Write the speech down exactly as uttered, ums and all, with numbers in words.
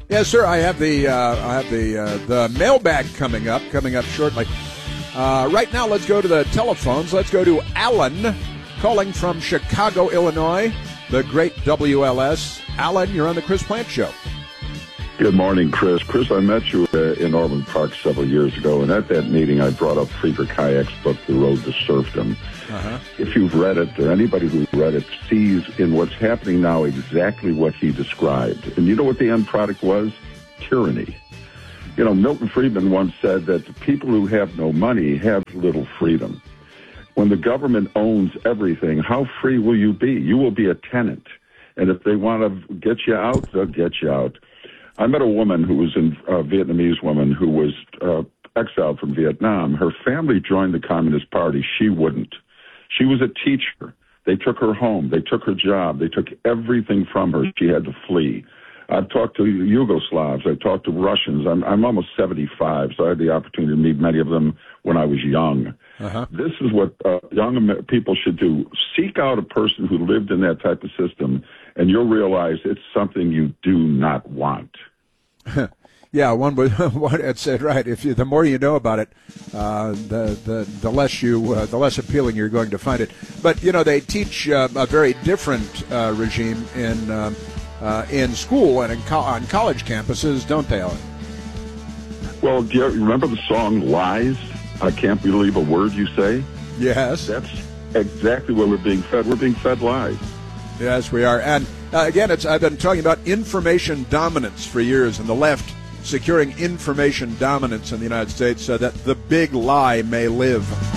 Yes, sir. I have the uh, I have the uh, the mailbag coming up coming up shortly. Uh, right now, let's go to the telephones. Let's go to Alan, calling from Chicago, Illinois, the great W L S. Alan, you're on the Chris Plante Show. Good morning, Chris. Chris, I met you uh, in Orland Park several years ago, and at that meeting I brought up Friedrich Hayek's book, The Road to Serfdom. Uh-huh. If you've read it, or anybody who's read it, sees in what's happening now exactly what he described. And you know what the end product was? Tyranny. You know, Milton Friedman once said that the people who have no money have little freedom. When the government owns everything, how free will you be? You will be a tenant. And if they want to get you out, they'll get you out. I met a woman who was in, a Vietnamese woman who was uh, exiled from Vietnam. Her family joined the Communist Party. She wouldn't. She was a teacher. They took her home. They took her job. They took everything from her. She had to flee. I've talked to Yugoslavs. I've talked to Russians. I'm, I'm almost seventy-five, so I had the opportunity to meet many of them when I was young. Uh-huh. This is what uh, young people should do. Seek out a person who lived in that type of system, and you'll realize it's something you do not want. Yeah, one would. It's right. If you, the more you know about it, uh, the the the less you, uh, the less appealing you're going to find it. But you know, they teach uh, a very different uh, regime in uh, uh, in school and in co- on college campuses, don't they, Alan? Well, do you remember the song "Lies"? I can't believe a word you say. Yes, that's exactly what we're being fed. We're being fed lies. Yes, we are. And uh, again, it's I've been talking about information dominance for years, and the left securing information dominance in the United States so that the big lie may live.